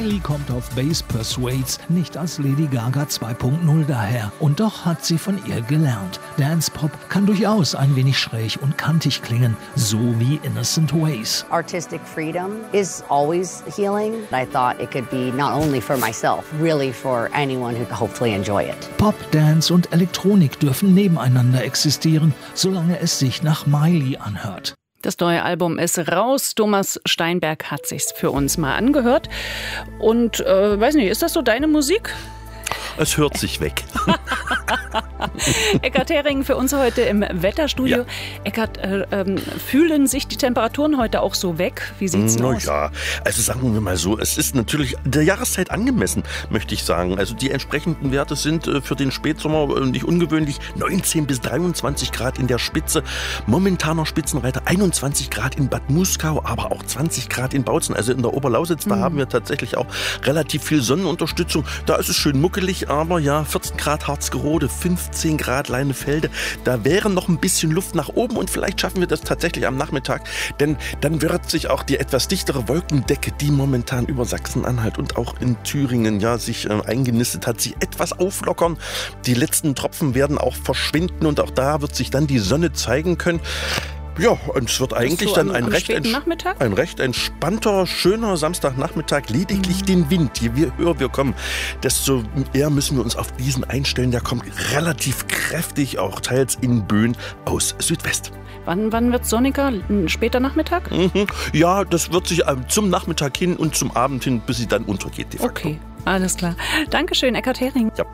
Miley kommt auf Bass Persuades nicht als Lady Gaga 2.0 daher. Und doch hat sie von ihr gelernt. Dance-Pop kann durchaus ein wenig schräg und kantig klingen, so wie Innocent Ways. Artistic freedom is always healing. I thought it could be not only for myself, really for anyone who could hopefully enjoy it. Pop, Dance und Elektronik dürfen nebeneinander existieren, solange es sich nach Miley anhört. Das neue Album ist raus. Thomas Steinberg hat sich's für uns mal angehört. Und weiß nicht, ist das so deine Musik? Es hört sich weg. Eckhard Hering für uns heute im Wetterstudio. Ja. Eckhard, fühlen sich die Temperaturen heute auch so weg? Wie sieht's aus? Ja, also sagen wir mal so, es ist natürlich der Jahreszeit angemessen, möchte ich sagen. Also die entsprechenden Werte sind für den Spätsommer nicht ungewöhnlich. 19 bis 23 Grad in der Spitze. Momentaner Spitzenreiter 21 Grad in Bad Muskau, aber auch 20 Grad in Bautzen. Also in der Oberlausitz, da haben wir tatsächlich auch relativ viel Sonnenunterstützung. Da ist es schön muckelig, aber ja, 14 Grad Harzgerode, 15 Grad Leinefelde. Da wäre noch ein bisschen Luft nach oben und vielleicht schaffen wir das tatsächlich am Nachmittag, denn dann wird sich auch die etwas dichtere Wolkendecke, die momentan über Sachsen-Anhalt und auch in Thüringen sich eingenistet hat, sich etwas auflockern. Die letzten Tropfen werden auch verschwinden und auch da wird sich dann die Sonne zeigen können. Ja, und es wird eigentlich so dann ein recht entspannter, schöner Samstagnachmittag. Lediglich den Wind, je höher wir kommen, desto eher müssen wir uns auf diesen einstellen. Der kommt relativ kräftig, auch teils in Böen aus Südwest. Wann wird es sonniger? Später Nachmittag? Ja, das wird sich zum Nachmittag hin und zum Abend hin, bis sie dann untergeht. De facto. Okay, alles klar. Dankeschön, Eckhard Hering. Ja.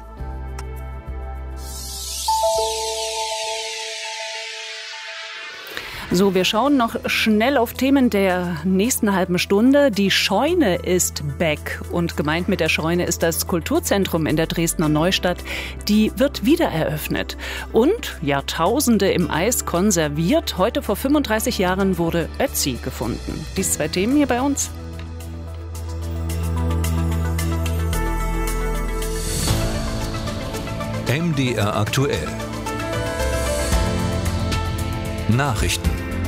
So, wir schauen noch schnell auf Themen der nächsten halben Stunde. Die Scheune ist back und gemeint mit der Scheune ist das Kulturzentrum in der Dresdner Neustadt. Die wird wieder eröffnet und Jahrtausende im Eis konserviert. Heute vor 35 Jahren wurde Ötzi gefunden. Dies 2 Themen hier bei uns. MDR aktuell. Nachrichten.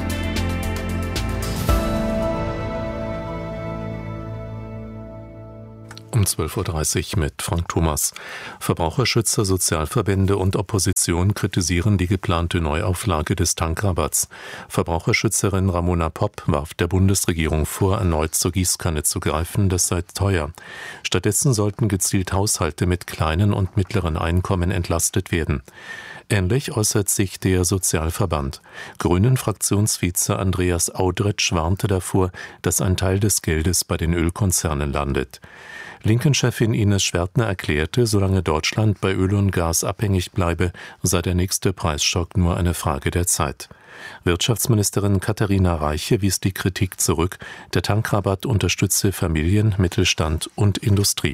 Um 12.30 Uhr mit Frank Thomas. Verbraucherschützer, Sozialverbände und Opposition kritisieren die geplante Neuauflage des Tankrabatts. Verbraucherschützerin Ramona Popp warf der Bundesregierung vor, erneut zur Gießkanne zu greifen, das sei teuer. Stattdessen sollten gezielt Haushalte mit kleinen und mittleren Einkommen entlastet werden. Ähnlich äußert sich der Sozialverband. Grünen-Fraktionsvize Andreas Audretsch warnte davor, dass ein Teil des Geldes bei den Ölkonzernen landet. Linken-Chefin Ines Schwertner erklärte, solange Deutschland bei Öl und Gas abhängig bleibe, sei der nächste Preisschock nur eine Frage der Zeit. Wirtschaftsministerin Katharina Reiche wies die Kritik zurück, der Tankrabatt unterstütze Familien, Mittelstand und Industrie.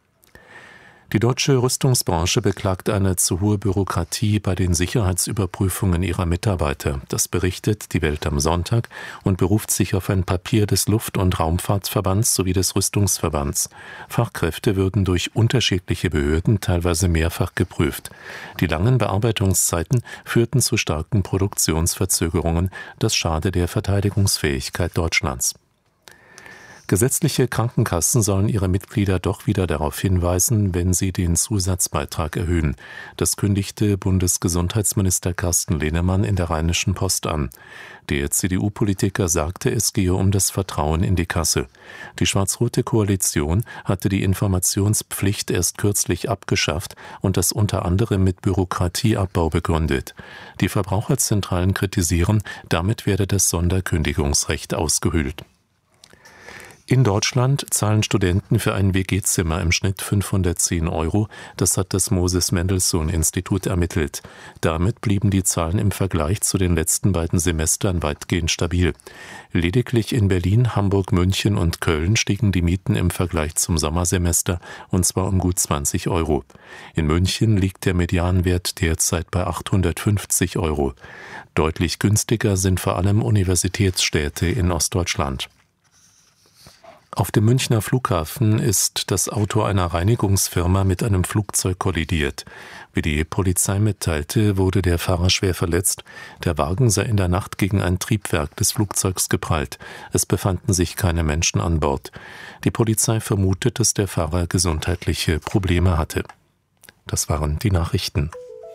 Die deutsche Rüstungsbranche beklagt eine zu hohe Bürokratie bei den Sicherheitsüberprüfungen ihrer Mitarbeiter. Das berichtet die Welt am Sonntag und beruft sich auf ein Papier des Luft- und Raumfahrtverbands sowie des Rüstungsverbands. Fachkräfte würden durch unterschiedliche Behörden teilweise mehrfach geprüft. Die langen Bearbeitungszeiten führten zu starken Produktionsverzögerungen. Das schade der Verteidigungsfähigkeit Deutschlands. Gesetzliche Krankenkassen sollen ihre Mitglieder doch wieder darauf hinweisen, wenn sie den Zusatzbeitrag erhöhen. Das kündigte Bundesgesundheitsminister Carsten Linnemann in der Rheinischen Post an. Der CDU-Politiker sagte, es gehe um das Vertrauen in die Kasse. Die schwarz-rote Koalition hatte die Informationspflicht erst kürzlich abgeschafft und das unter anderem mit Bürokratieabbau begründet. Die Verbraucherzentralen kritisieren, damit werde das Sonderkündigungsrecht ausgehöhlt. In Deutschland zahlen Studenten für ein WG-Zimmer im Schnitt 510 €. Das hat das Moses-Mendelssohn-Institut ermittelt. Damit blieben die Zahlen im Vergleich zu den letzten beiden Semestern weitgehend stabil. Lediglich in Berlin, Hamburg, München und Köln stiegen die Mieten im Vergleich zum Sommersemester, und zwar um gut 20 €. In München liegt der Medianwert derzeit bei 850 €. Deutlich günstiger sind vor allem Universitätsstädte in Ostdeutschland. Auf dem Münchner Flughafen ist das Auto einer Reinigungsfirma mit einem Flugzeug kollidiert. Wie die Polizei mitteilte, wurde der Fahrer schwer verletzt. Der Wagen sei in der Nacht gegen ein Triebwerk des Flugzeugs geprallt. Es befanden sich keine Menschen an Bord. Die Polizei vermutet, dass der Fahrer gesundheitliche Probleme hatte. Das waren die Nachrichten.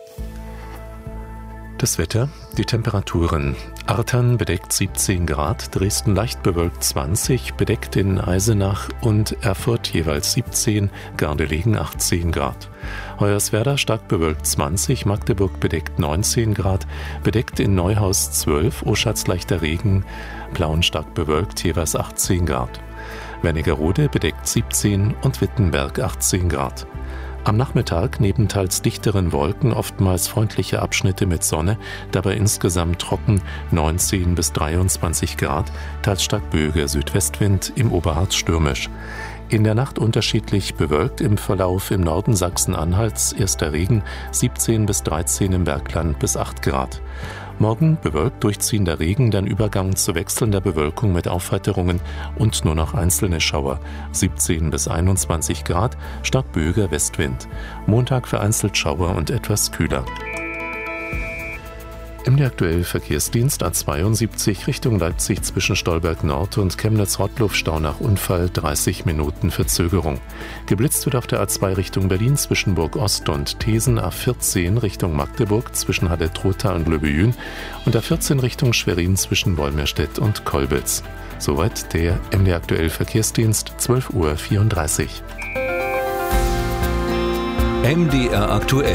Das Wetter, die Temperaturen. Artern bedeckt 17 Grad, Dresden leicht bewölkt 20, bedeckt in Eisenach und Erfurt jeweils 17, Gardelegen 18 Grad. Hoyerswerda stark bewölkt 20, Magdeburg bedeckt 19 Grad, bedeckt in Neuhaus 12, Oschatz leichter Regen, Plauen stark bewölkt jeweils 18 Grad. Wernigerode bedeckt 17 und Wittenberg 18 Grad. Am Nachmittag neben teils dichteren Wolken oftmals freundliche Abschnitte mit Sonne, dabei insgesamt trocken 19 bis 23 Grad, teils stark böiger Südwestwind, im Oberharz stürmisch. In der Nacht unterschiedlich bewölkt, im Verlauf im Norden Sachsen-Anhalts erster Regen, 17 bis 13 im Bergland bis 8 Grad. Morgen bewölkt, durchziehender Regen, dann Übergang zu wechselnder Bewölkung mit Aufheiterungen und nur noch einzelne Schauer. 17 bis 21 Grad, stark böiger Westwind. Montag vereinzelt Schauer und etwas kühler. MD Aktuell Verkehrsdienst A72 Richtung Leipzig zwischen Stolberg Nord und Chemnitz-Rottluff Stau nach Unfall, 30 Minuten Verzögerung. Geblitzt wird auf der A2 Richtung Berlin zwischen Burg Ost und Thesen, A14 Richtung Magdeburg zwischen Halle-Trotha und Löbejün und A14 Richtung Schwerin zwischen Wolmirstedt und Kolbitz. Soweit der MD Aktuell Verkehrsdienst, 12:34 Uhr. MDR aktuell.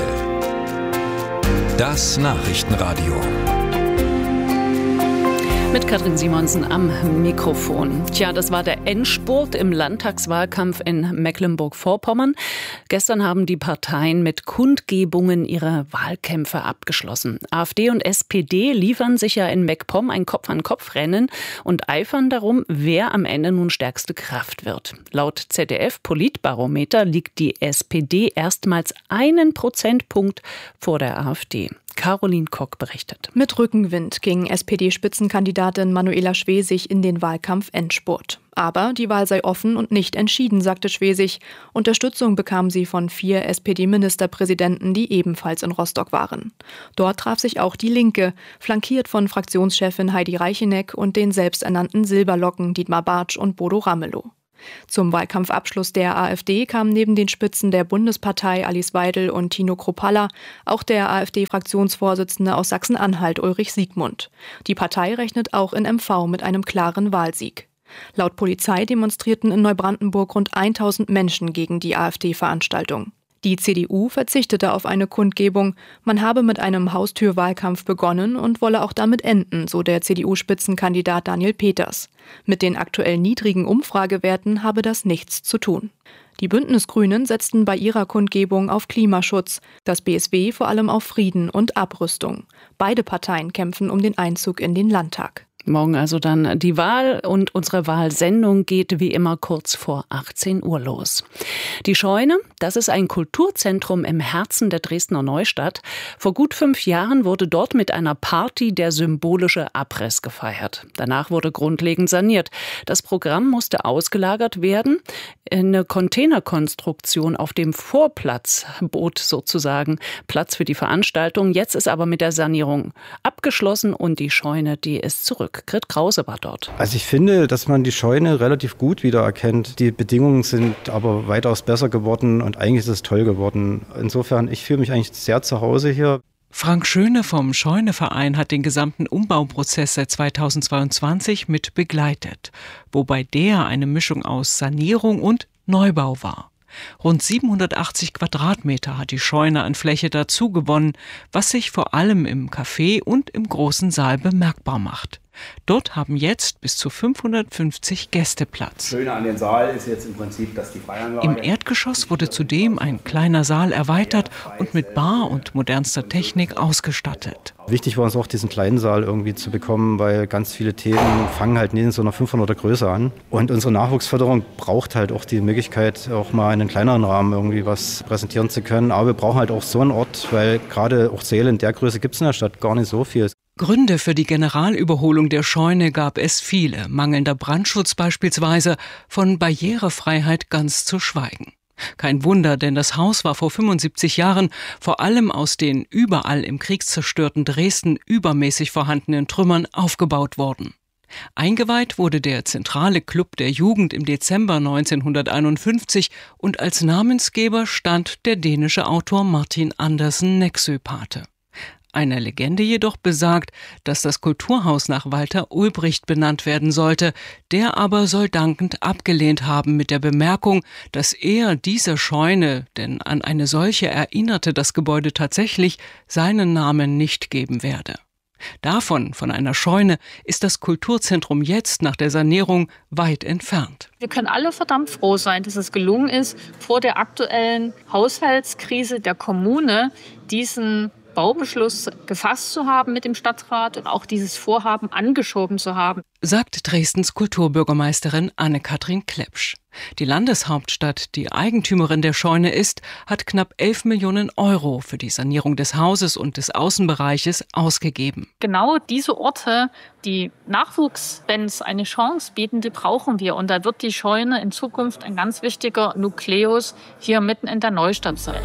Das Nachrichtenradio. Mit Katrin Simonsen am Mikrofon. Tja, das war der Endspurt im Landtagswahlkampf in Mecklenburg-Vorpommern. Gestern haben die Parteien mit Kundgebungen ihre Wahlkämpfe abgeschlossen. AfD und SPD liefern sich ja in MacPom ein Kopf-an-Kopf-Rennen und eifern darum, wer am Ende nun stärkste Kraft wird. Laut ZDF-Politbarometer liegt die SPD erstmals 1 Prozentpunkt vor der AfD. Caroline Kock berichtet. Mit Rückenwind ging SPD-Spitzenkandidatin Manuela Schwesig in den Wahlkampf-Endspurt. Aber die Wahl sei offen und nicht entschieden, sagte Schwesig. Unterstützung bekam sie von 4 SPD-Ministerpräsidenten, die ebenfalls in Rostock waren. Dort traf sich auch die Linke, flankiert von Fraktionschefin Heidi Reicheneck und den selbsternannten Silberlocken Dietmar Bartsch und Bodo Ramelow. Zum Wahlkampfabschluss der AfD kamen neben den Spitzen der Bundespartei Alice Weidel und Tino Kruppalla auch der AfD-Fraktionsvorsitzende aus Sachsen-Anhalt Ulrich Siegmund. Die Partei rechnet auch in MV mit einem klaren Wahlsieg. Laut Polizei demonstrierten in Neubrandenburg rund 1000 Menschen gegen die AfD-Veranstaltung. Die CDU verzichtete auf eine Kundgebung. Man habe mit einem Haustürwahlkampf begonnen und wolle auch damit enden, so der CDU-Spitzenkandidat Daniel Peters. Mit den aktuell niedrigen Umfragewerten habe das nichts zu tun. Die Bündnisgrünen setzten bei ihrer Kundgebung auf Klimaschutz, das BSW vor allem auf Frieden und Abrüstung. Beide Parteien kämpfen um den Einzug in den Landtag. Morgen also dann die Wahl und unsere Wahlsendung geht wie immer kurz vor 18 Uhr los. Die Scheune, das ist ein Kulturzentrum im Herzen der Dresdner Neustadt. Vor gut 5 Jahren wurde dort mit einer Party der symbolische Abriss gefeiert. Danach wurde grundlegend saniert. Das Programm musste ausgelagert werden. Eine Containerkonstruktion auf dem Vorplatz bot sozusagen Platz für die Veranstaltung. Jetzt ist aber mit der Sanierung abgeschlossen und die Scheune, die ist zurück. Grit Krause war dort. Also ich finde, dass man die Scheune relativ gut wiedererkennt. Die Bedingungen sind aber weitaus besser geworden und eigentlich ist es toll geworden. Insofern, ich fühle mich eigentlich sehr zu Hause hier. Frank Schöne vom Scheuneverein hat den gesamten Umbauprozess seit 2022 mit begleitet, wobei der eine Mischung aus Sanierung und Neubau war. Rund 780 Quadratmeter hat die Scheune an Fläche dazu gewonnen, was sich vor allem im Café und im großen Saal bemerkbar macht. Dort haben jetzt bis zu 550 Gäste Platz. Schöne an den Saal ist jetzt im Prinzip, dass die Freianlage... Im Erdgeschoss wurde zudem ein kleiner Saal erweitert und mit Bar und modernster Technik ausgestattet. Wichtig war uns auch, diesen kleinen Saal irgendwie zu bekommen, weil ganz viele Themen fangen halt nicht in so einer 500er Größe an. Und unsere Nachwuchsförderung braucht halt auch die Möglichkeit, auch mal in einem kleineren Rahmen irgendwie was präsentieren zu können. Aber wir brauchen halt auch so einen Ort, weil gerade auch Säle in der Größe gibt es in der Stadt gar nicht so viel. Gründe für die Generalüberholung der Scheune gab es viele. Mangelnder Brandschutz beispielsweise, von Barrierefreiheit ganz zu schweigen. Kein Wunder, denn das Haus war vor 75 Jahren vor allem aus den überall im kriegszerstörten Dresden übermäßig vorhandenen Trümmern aufgebaut worden. Eingeweiht wurde der zentrale Club der Jugend im Dezember 1951 und als Namensgeber stand der dänische Autor Martin Andersen Nexø Pate. Eine Legende jedoch besagt, dass das Kulturhaus nach Walter Ulbricht benannt werden sollte. Der aber soll dankend abgelehnt haben mit der Bemerkung, dass er dieser Scheune, denn an eine solche erinnerte das Gebäude tatsächlich, seinen Namen nicht geben werde. Von einer Scheune, ist das Kulturzentrum jetzt nach der Sanierung weit entfernt. Wir können alle verdammt froh sein, dass es gelungen ist, vor der aktuellen Haushaltskrise der Kommune diesen Baubeschluss gefasst zu haben mit dem Stadtrat und auch dieses Vorhaben angeschoben zu haben, sagt Dresdens Kulturbürgermeisterin Anne-Kathrin Klepsch. Die Landeshauptstadt, die Eigentümerin der Scheune ist, hat knapp 11 Millionen Euro für die Sanierung des Hauses und des Außenbereiches ausgegeben. Genau diese Orte, die Nachwuchsbands eine Chance bieten, die brauchen wir. Und da wird die Scheune in Zukunft ein ganz wichtiger Nukleus hier mitten in der Neustadt sein.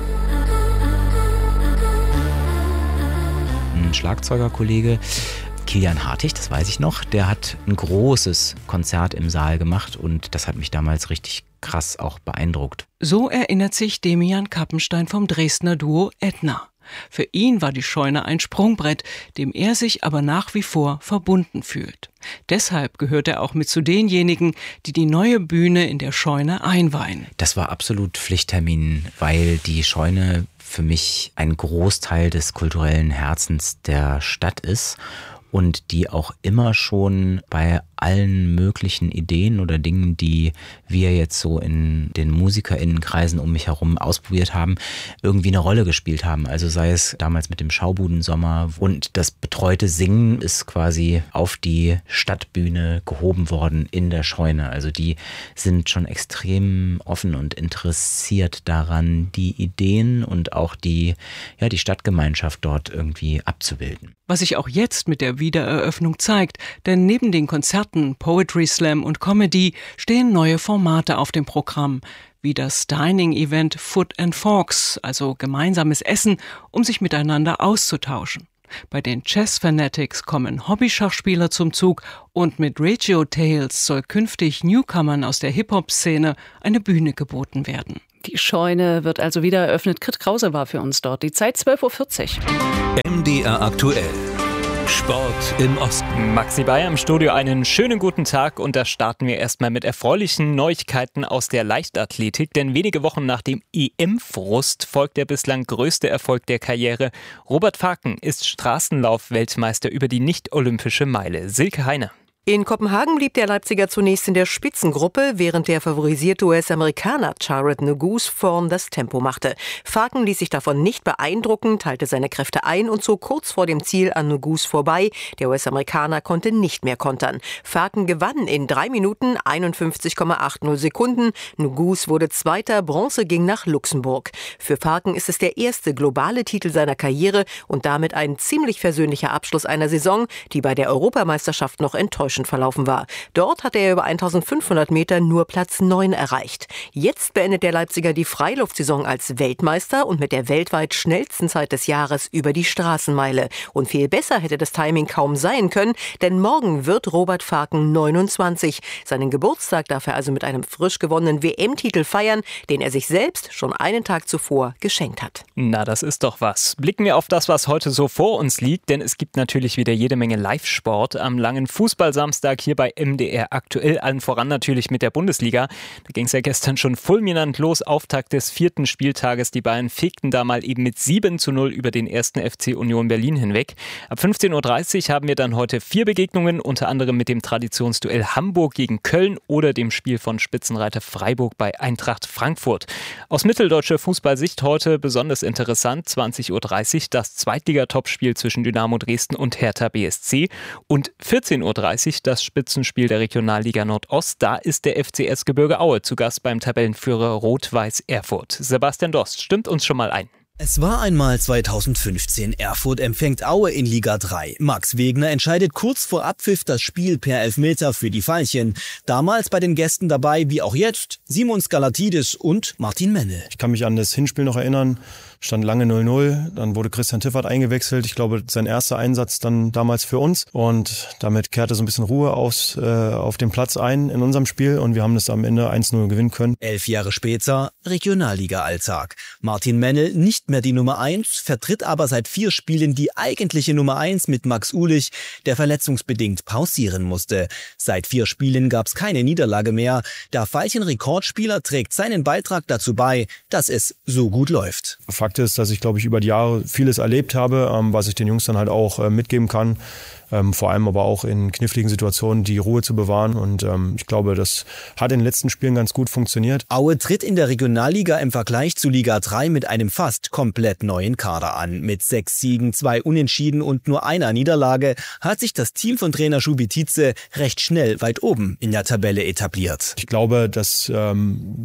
Ein Schlagzeugerkollege, Kilian Hartig, das weiß ich noch, der hat ein großes Konzert im Saal gemacht und das hat mich damals richtig krass auch beeindruckt. So erinnert sich Demian Kappenstein vom Dresdner Duo Edna. Für ihn war die Scheune ein Sprungbrett, dem er sich aber nach wie vor verbunden fühlt. Deshalb gehört er auch mit zu denjenigen, die die neue Bühne in der Scheune einweihen. Das war absolut Pflichttermin, weil die Scheune für mich ein Großteil des kulturellen Herzens der Stadt ist und die auch immer schon bei allen möglichen Ideen oder Dingen, die wir jetzt so in den MusikerInnenkreisen um mich herum ausprobiert haben, irgendwie eine Rolle gespielt haben. Also sei es damals mit dem Schaubudensommer und das betreute Singen ist quasi auf die Stadtbühne gehoben worden in der Scheune. Also die sind schon extrem offen und interessiert daran, die Ideen und auch die Stadtgemeinschaft dort irgendwie abzubilden. Was sich auch jetzt mit der Wiedereröffnung zeigt, denn neben den Konzerten, Poetry Slam und Comedy stehen neue Formate auf dem Programm, wie das Dining-Event Food and Forks, also gemeinsames Essen, um sich miteinander auszutauschen. Bei den Chess Fanatics kommen Hobbyschachspieler zum Zug und mit Regio Tales soll künftig Newcomern aus der Hip-Hop-Szene eine Bühne geboten werden. Die Scheune wird also wieder eröffnet. Krit Krause war für uns dort. Die Zeit 12.40 Uhr. MDR aktuell. Sport im Osten. Maxi Bayer im Studio, einen schönen guten Tag und da starten wir erstmal mit erfreulichen Neuigkeiten aus der Leichtathletik, denn wenige Wochen nach dem EM-Frust folgt der bislang größte Erfolg der Karriere. Robert Faken ist Straßenlauf-Weltmeister über die nicht-olympische Meile. Silke Heine. In Kopenhagen blieb der Leipziger zunächst in der Spitzengruppe, während der favorisierte US-Amerikaner Jared Nuguse vorn das Tempo machte. Faken ließ sich davon nicht beeindrucken, teilte seine Kräfte ein und zog kurz vor dem Ziel an Nuguse vorbei. Der US-Amerikaner konnte nicht mehr kontern. Faken gewann in 3 Minuten 51,80 Sekunden. Nuguse wurde Zweiter, Bronze ging nach Luxemburg. Für Faken ist es der erste globale Titel seiner Karriere und damit ein ziemlich versöhnlicher Abschluss einer Saison, die bei der Europameisterschaft noch enttäuscht verlaufen war. Dort hatte er über 1500 Meter nur Platz 9 erreicht. Jetzt beendet der Leipziger die Freiluftsaison als Weltmeister und mit der weltweit schnellsten Zeit des Jahres über die Straßenmeile. Und viel besser hätte das Timing kaum sein können, denn morgen wird Robert Faken 29. Seinen Geburtstag darf er also mit einem frisch gewonnenen WM-Titel feiern, den er sich selbst schon einen Tag zuvor geschenkt hat. Na, das ist doch was. Blicken wir auf das, was heute so vor uns liegt, denn es gibt natürlich wieder jede Menge Live-Sport am langen Fußballsamstag hier bei MDR aktuell, allen voran natürlich mit der Bundesliga. Da ging es ja gestern schon fulminant los, Auftakt des 4. Spieltages. Die Bayern fegten da mal eben mit 7:0 über den 1. FC Union Berlin hinweg. Ab 15:30 Uhr haben wir dann heute 4 Begegnungen, unter anderem mit dem Traditionsduell Hamburg gegen Köln oder dem Spiel von Spitzenreiter Freiburg bei Eintracht Frankfurt. Aus mitteldeutscher Fußballsicht heute besonders interessant, 20:30 Uhr das Zweitliga-Topspiel zwischen Dynamo Dresden und Hertha BSC und 14:30 Uhr das Spitzenspiel der Regionalliga Nordost. Da ist der FC Erzgebirge Aue zu Gast beim Tabellenführer Rot-Weiß Erfurt. Sebastian Dost stimmt uns schon mal ein. Es war einmal 2015. Erfurt empfängt Aue in Liga 3. Max Wegner entscheidet kurz vor Abpfiff das Spiel per Elfmeter für die Veilchen. Damals bei den Gästen dabei, wie auch jetzt, Simon Skalatidis und Martin Mennel. Ich kann mich an das Hinspiel noch erinnern. Stand lange 0-0, dann wurde Christian Tiffert eingewechselt. Ich glaube, sein erster Einsatz dann damals für uns. Und damit kehrte so ein bisschen Ruhe auf den Platz ein in unserem Spiel. Und wir haben das am Ende 1-0 gewinnen können. 11 Jahre später Regionalliga-Alltag. Martin Mennel, nicht mehr die Nummer 1, vertritt aber seit 4 Spielen die eigentliche Nummer 1 mit Max Uhlich, der verletzungsbedingt pausieren musste. Seit 4 Spielen gab es keine Niederlage mehr. Der Veilchen-Rekordspieler trägt seinen Beitrag dazu bei, dass es so gut läuft. Fakt ist, dass ich, glaube ich, über die Jahre vieles erlebt habe, was ich den Jungs dann halt auch mitgeben kann. Vor allem aber auch in kniffligen Situationen die Ruhe zu bewahren. Und ich glaube, das hat in den letzten Spielen ganz gut funktioniert. Aue tritt in der Regionalliga im Vergleich zu Liga 3 mit einem fast komplett neuen Kader an. Mit 6 Siegen, 2 Unentschieden und nur einer Niederlage hat sich das Team von Trainer Schubitice recht schnell weit oben in der Tabelle etabliert. Ich glaube, da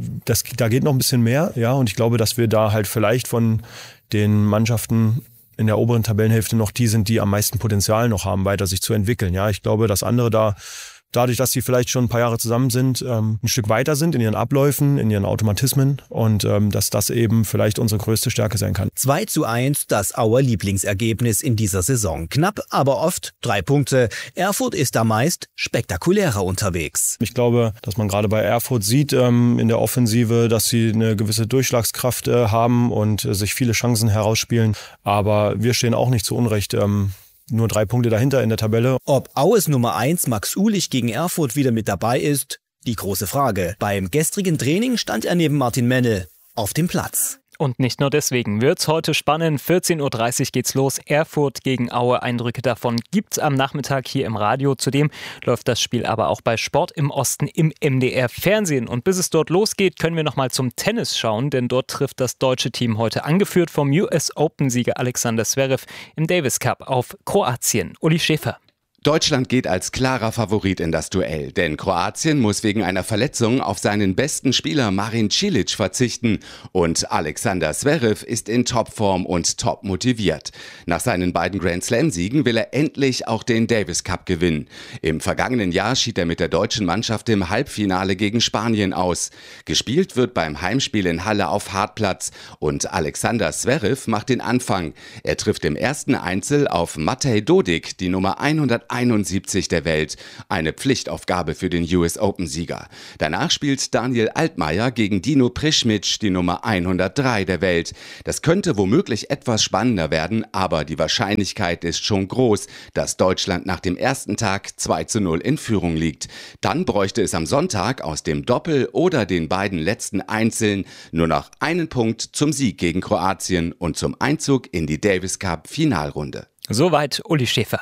geht noch ein bisschen mehr. Ja, und ich glaube, dass wir da halt vielleicht von den Mannschaften in der oberen Tabellenhälfte noch die sind, die am meisten Potenzial noch haben, weiter sich zu entwickeln. Ja, ich glaube, dass andere dadurch, dass sie vielleicht schon ein paar Jahre zusammen sind, ein Stück weiter sind in ihren Abläufen, in ihren Automatismen und dass das eben vielleicht unsere größte Stärke sein kann. 2:1, das Auer Lieblingsergebnis in dieser Saison. Knapp, aber oft 3 Punkte. Erfurt ist da meist spektakulärer unterwegs. Ich glaube, dass man gerade bei Erfurt sieht in der Offensive, dass sie eine gewisse Durchschlagskraft haben und sich viele Chancen herausspielen. Aber wir stehen auch nicht zu Unrecht nur 3 Punkte dahinter in der Tabelle. Ob Aues Nummer 1 Max Uhlich gegen Erfurt wieder mit dabei ist, die große Frage. Beim gestrigen Training stand er neben Martin Mennel auf dem Platz. Und nicht nur deswegen wird's heute spannend. 14:30 Uhr geht's los. Erfurt gegen Aue. Eindrücke davon gibt's am Nachmittag hier im Radio. Zudem läuft das Spiel aber auch bei Sport im Osten im MDR-Fernsehen. Und bis es dort losgeht, können wir noch mal zum Tennis schauen, denn dort trifft das deutsche Team heute, angeführt vom US-Open-Sieger Alexander Zverev, im Davis Cup auf Kroatien. Uli Schäfer. Deutschland geht als klarer Favorit in das Duell, denn Kroatien muss wegen einer Verletzung auf seinen besten Spieler Marin Cilic verzichten und Alexander Zverev ist in Topform und top motiviert. Nach seinen beiden Grand-Slam-Siegen will er endlich auch den Davis Cup gewinnen. Im vergangenen Jahr schied er mit der deutschen Mannschaft im Halbfinale gegen Spanien aus. Gespielt wird beim Heimspiel in Halle auf Hartplatz und Alexander Zverev macht den Anfang. Er trifft im ersten Einzel auf Matej Dodik, die Nummer 171 der Welt. Eine Pflichtaufgabe für den US Open-Sieger. Danach spielt Daniel Altmaier gegen Dino Prischmic, die Nummer 103 der Welt. Das könnte womöglich etwas spannender werden, aber die Wahrscheinlichkeit ist schon groß, dass Deutschland nach dem ersten Tag 2:0 in Führung liegt. Dann bräuchte es am Sonntag aus dem Doppel oder den beiden letzten Einzeln nur noch einen Punkt zum Sieg gegen Kroatien und zum Einzug in die Davis Cup Finalrunde. Soweit Uli Schäfer.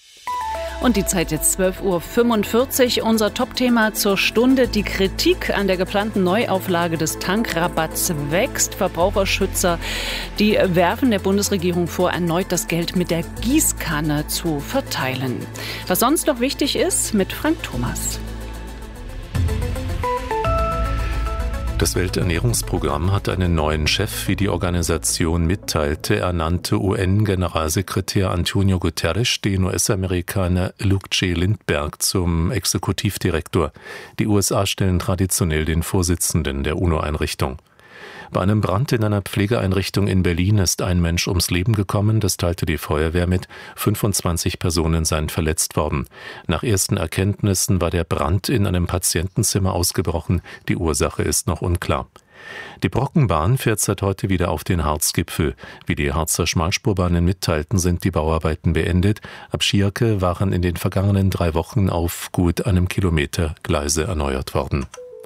Und die Zeit jetzt 12:45 Uhr. Unser Topthema zur Stunde. Die Kritik an der geplanten Neuauflage des Tankrabatts wächst. Verbraucherschützer, die werfen der Bundesregierung vor, erneut das Geld mit der Gießkanne zu verteilen. Was sonst noch wichtig ist, mit Frank Thomas. Das Welternährungsprogramm hat einen neuen Chef, wie die Organisation mitteilte. Er nannte UN-Generalsekretär Antonio Guterres den US-Amerikaner Luke J. Lindbergh zum Exekutivdirektor. Die USA stellen traditionell den Vorsitzenden der UNO-Einrichtung. Bei einem Brand in einer Pflegeeinrichtung in Berlin ist ein Mensch ums Leben gekommen, das teilte die Feuerwehr mit. 25 Personen seien verletzt worden. Nach ersten Erkenntnissen war der Brand in einem Patientenzimmer ausgebrochen. Die Ursache ist noch unklar. Die Brockenbahn fährt seit heute wieder auf den Harzgipfel. Wie die Harzer Schmalspurbahnen mitteilten, sind die Bauarbeiten beendet. Ab Schierke waren in den vergangenen 3 Wochen auf gut einem Kilometer Gleise erneuert worden.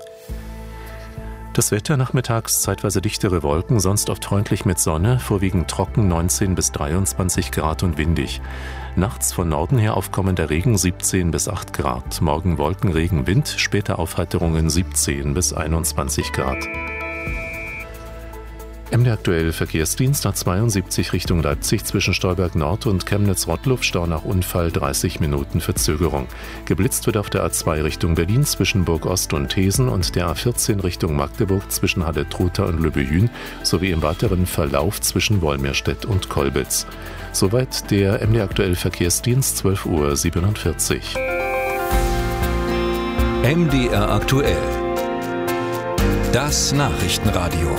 Das Wetter nachmittags zeitweise dichtere Wolken, sonst oft freundlich mit Sonne, vorwiegend trocken 19 bis 23 Grad und windig. Nachts von Norden her aufkommender Regen 17 bis 8 Grad. Morgen Wolken, Regen, Wind, später Aufheiterungen 17 bis 21 Grad. MDR aktuell Verkehrsdienst A72 Richtung Leipzig zwischen Stolberg Nord und Chemnitz-Rottluff, Stau nach Unfall 30 Minuten Verzögerung. Geblitzt wird auf der A2 Richtung Berlin zwischen Burg Ost und Thesen und der A14 Richtung Magdeburg zwischen Halle-Trutha und Lübbehün sowie im weiteren Verlauf zwischen Wolmirstedt und Kolbitz. Soweit der MDR aktuell Verkehrsdienst, 12:47 Uhr. MDR aktuell. Das Nachrichtenradio.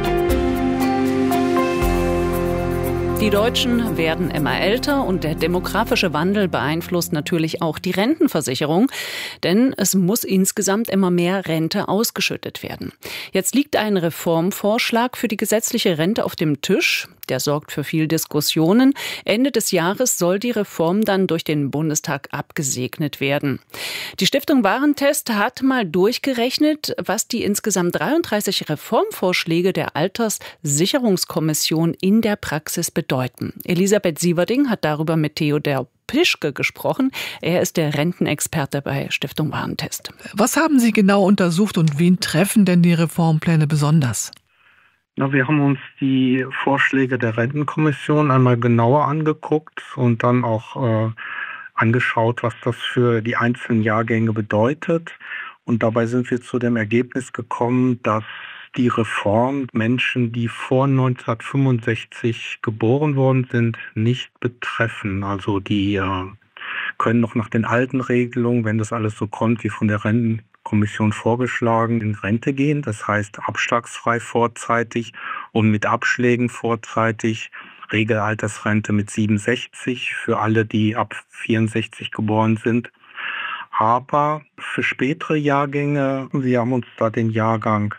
Die Deutschen werden immer älter und der demografische Wandel beeinflusst natürlich auch die Rentenversicherung, denn es muss insgesamt immer mehr Rente ausgeschüttet werden. Jetzt liegt ein Reformvorschlag für die gesetzliche Rente auf dem Tisch. Der sorgt für viel Diskussionen. Ende des Jahres soll die Reform dann durch den Bundestag abgesegnet werden. Die Stiftung Warentest hat mal durchgerechnet, was die insgesamt 33 Reformvorschläge der Alterssicherungskommission in der Praxis bedeuten. Elisabeth Sieverding hat darüber mit Theodor Pischke gesprochen. Er ist der Rentenexperte bei Stiftung Warentest. Was haben Sie genau untersucht und wen treffen denn die Reformpläne besonders? Wir haben uns die Vorschläge der Rentenkommission einmal genauer angeguckt und dann auch angeschaut, was das für die einzelnen Jahrgänge bedeutet. Und dabei sind wir zu dem Ergebnis gekommen, dass die Reform Menschen, die vor 1965 geboren worden sind, nicht betreffen. Also die können noch nach den alten Regelungen, wenn das alles so kommt wie von der Rentenkommission vorgeschlagen, in Rente gehen. Das heißt abschlagsfrei vorzeitig und mit Abschlägen vorzeitig. Regelaltersrente mit 67 für alle, die ab 64 geboren sind. Aber für spätere Jahrgänge, wir haben uns da den Jahrgang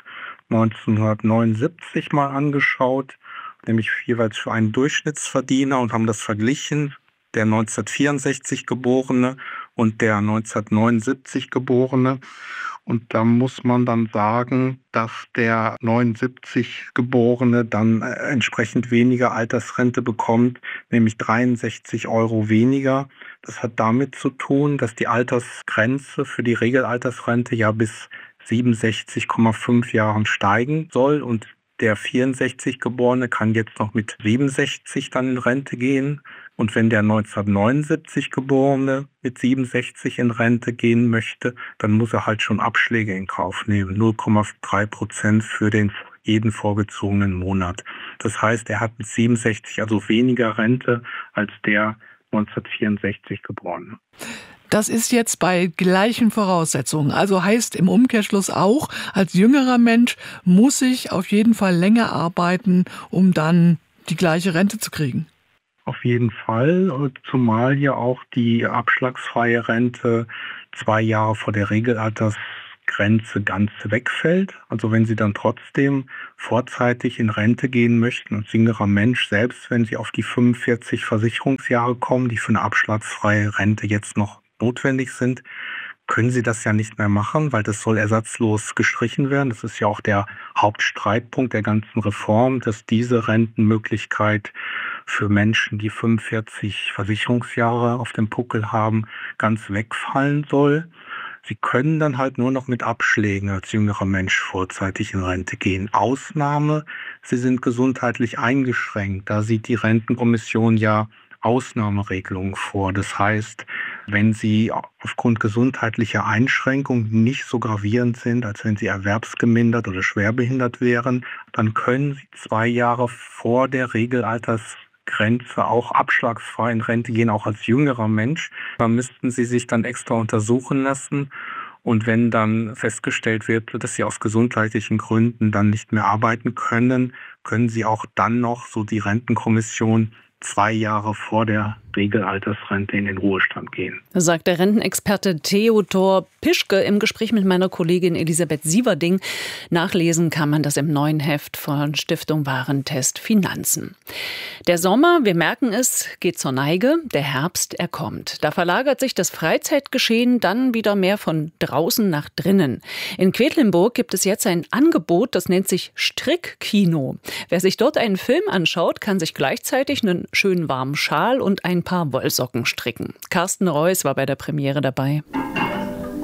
1979 mal angeschaut, nämlich jeweils für einen Durchschnittsverdiener und haben das verglichen, der 1964 Geborene und der 1979 Geborene. Und da muss man dann sagen, dass der 79 Geborene dann entsprechend weniger Altersrente bekommt, nämlich 63 € weniger. Das hat damit zu tun, dass die Altersgrenze für die Regelaltersrente ja bis 67,5 Jahren steigen soll und der 64 Geborene kann jetzt noch mit 67 dann in Rente gehen. Und wenn der 1979 Geborene mit 67 in Rente gehen möchte, dann muss er halt schon Abschläge in Kauf nehmen. 0,3% für jeden vorgezogenen Monat. Das heißt, er hat mit 67 also weniger Rente als der 1964 Geborene. Das ist jetzt bei gleichen Voraussetzungen. Also heißt im Umkehrschluss auch, als jüngerer Mensch muss ich auf jeden Fall länger arbeiten, um dann die gleiche Rente zu kriegen. Auf jeden Fall, zumal ja auch die abschlagsfreie Rente 2 Jahre vor der Regelaltersgrenze ganz wegfällt. Also wenn Sie dann trotzdem vorzeitig in Rente gehen möchten als jüngerer Mensch, selbst wenn Sie auf die 45 Versicherungsjahre kommen, die für eine abschlagsfreie Rente jetzt noch notwendig sind, können Sie das ja nicht mehr machen, weil das soll ersatzlos gestrichen werden. Das ist ja auch der Hauptstreitpunkt der ganzen Reform, dass diese Rentenmöglichkeit für Menschen, die 45 Versicherungsjahre auf dem Puckel haben, ganz wegfallen soll. Sie können dann halt nur noch mit Abschlägen als jüngerer Mensch vorzeitig in Rente gehen. Ausnahme, Sie sind gesundheitlich eingeschränkt. Da sieht die Rentenkommission ja Ausnahmeregelungen vor. Das heißt, wenn Sie aufgrund gesundheitlicher Einschränkungen nicht so gravierend sind, als wenn Sie erwerbsgemindert oder schwerbehindert wären, dann können Sie 2 Jahre vor der Regelaltersgrenze auch abschlagsfrei in Rente gehen, auch als jüngerer Mensch. Da müssten Sie sich dann extra untersuchen lassen. Und wenn dann festgestellt wird, dass Sie aus gesundheitlichen Gründen dann nicht mehr arbeiten können, können Sie auch dann noch, so die Rentenkommission, 2 Jahre vor der Regelaltersrente in den Ruhestand gehen. Sagt der Rentenexperte Theodor Pischke im Gespräch mit meiner Kollegin Elisabeth Sieverding. Nachlesen kann man das im neuen Heft von Stiftung Warentest Finanzen. Der Sommer, wir merken es, geht zur Neige. Der Herbst, er kommt. Da verlagert sich das Freizeitgeschehen dann wieder mehr von draußen nach drinnen. In Quedlinburg gibt es jetzt ein Angebot, das nennt sich Strickkino. Wer sich dort einen Film anschaut, kann sich gleichzeitig einen schönen warmen Schal und ein paar Wollsocken stricken. Carsten Reuss war bei der Premiere dabei.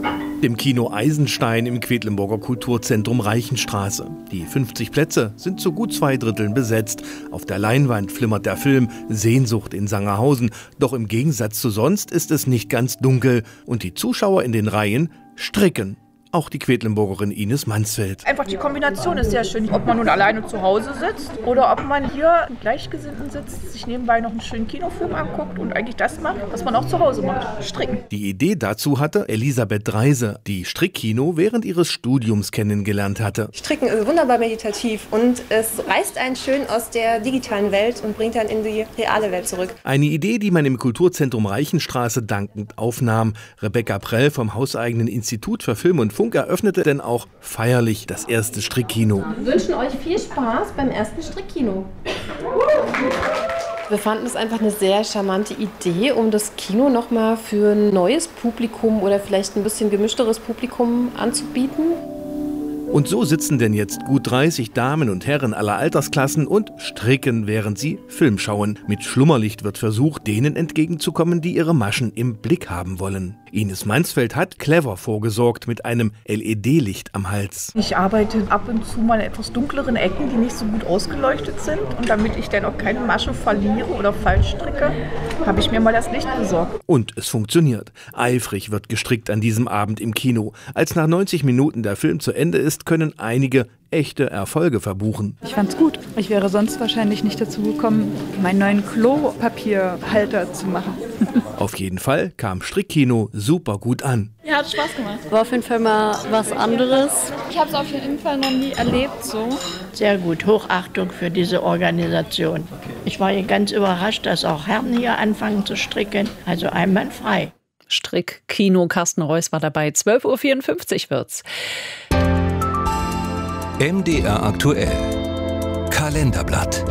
dem Kino Eisenstein im Quedlinburger Kulturzentrum Reichenstraße. Die 50 Plätze sind zu gut 2/3 besetzt. Auf der Leinwand flimmert der Film Sehnsucht in Sangerhausen. Doch im Gegensatz zu sonst ist es nicht ganz dunkel. Und die Zuschauer in den Reihen stricken. Auch die Quedlinburgerin Ines Mansfeld. Einfach die Kombination ist sehr schön. Ob man nun alleine zu Hause sitzt oder ob man hier mit Gleichgesinnten sitzt, sich nebenbei noch einen schönen Kinofilm anguckt und eigentlich das macht, was man auch zu Hause macht, stricken. Die Idee dazu hatte Elisabeth Dreise, die Strickkino während ihres Studiums kennengelernt hatte. Stricken ist wunderbar meditativ und es reißt einen schön aus der digitalen Welt und bringt dann in die reale Welt zurück. Eine Idee, die man im Kulturzentrum Reichenstraße dankend aufnahm. Rebecca Prell vom hauseigenen Institut für Film und Funk eröffnete denn auch feierlich das erste Strickkino. Wir wünschen euch viel Spaß beim ersten Strickkino. Wir fanden es einfach eine sehr charmante Idee, um das Kino nochmal für ein neues Publikum oder vielleicht ein bisschen gemischteres Publikum anzubieten. Und so sitzen denn jetzt gut 30 Damen und Herren aller Altersklassen und stricken, während sie Film schauen. Mit Schlummerlicht wird versucht, denen entgegenzukommen, die ihre Maschen im Blick haben wollen. Ines Mansfeld hat clever vorgesorgt mit einem LED-Licht am Hals. Ich arbeite ab und zu mal in etwas dunkleren Ecken, die nicht so gut ausgeleuchtet sind. Und damit ich dann auch keine Masche verliere oder falsch stricke, habe ich mir mal das Licht besorgt. Und es funktioniert. Eifrig wird gestrickt an diesem Abend im Kino. Als nach 90 Minuten der Film zu Ende ist, können einige echte Erfolge verbuchen. Ich fand's gut. Ich wäre sonst wahrscheinlich nicht dazu gekommen, meinen neuen Klopapierhalter zu machen. Auf jeden Fall kam Strickkino super gut an. Ja, hat Spaß gemacht. War auf jeden Fall mal was anderes. Ich habe es auf jeden Fall noch nie erlebt so. Sehr gut, Hochachtung für diese Organisation. Ich war hier ganz überrascht, dass auch Herren hier anfangen zu stricken, also einwandfrei. Strickkino, Carsten Reuss war dabei, 12:54 Uhr wird's. MDR aktuell. Kalenderblatt.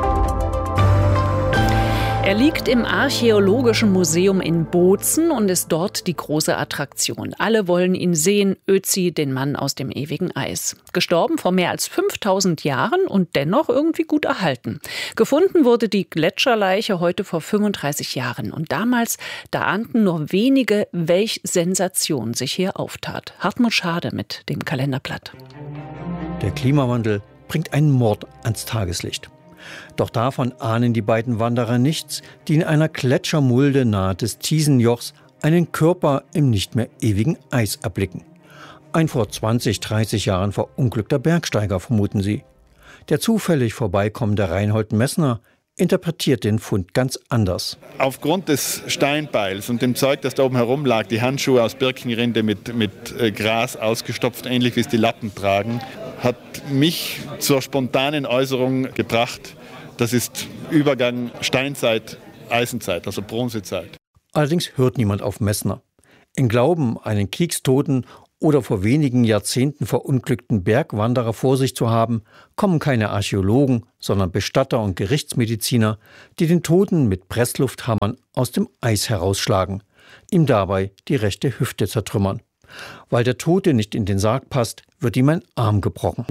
Er liegt im Archäologischen Museum in Bozen und ist dort die große Attraktion. Alle wollen ihn sehen, Ötzi, den Mann aus dem ewigen Eis. Gestorben vor mehr als 5000 Jahren und dennoch irgendwie gut erhalten. Gefunden wurde die Gletscherleiche heute vor 35 Jahren. Und damals, da ahnten nur wenige, welch Sensation sich hier auftat. Hartmut Schade mit dem Kalenderblatt. Der Klimawandel bringt einen Mord ans Tageslicht. Doch davon ahnen die beiden Wanderer nichts, die in einer Gletschermulde nahe des Thiesenjochs einen Körper im nicht mehr ewigen Eis erblicken. Ein vor 20, 30 Jahren verunglückter Bergsteiger, vermuten sie. Der zufällig vorbeikommende Reinhold Messner interpretiert den Fund ganz anders. Aufgrund des Steinbeils und dem Zeug, das da oben herum lag, die Handschuhe aus Birkenrinde mit Gras ausgestopft, ähnlich wie es die Lappen tragen, hat mich zur spontanen Äußerung gebracht, das ist Übergang Steinzeit, Eisenzeit, also Bronzezeit. Allerdings hört niemand auf Messner. Im Glauben, einen Kriegstoten oder vor wenigen Jahrzehnten verunglückten Bergwanderer vor sich zu haben, kommen keine Archäologen, sondern Bestatter und Gerichtsmediziner, die den Toten mit Presslufthammern aus dem Eis herausschlagen, ihm dabei die rechte Hüfte zertrümmern. Weil der Tote nicht in den Sarg passt, wird ihm ein Arm gebrochen.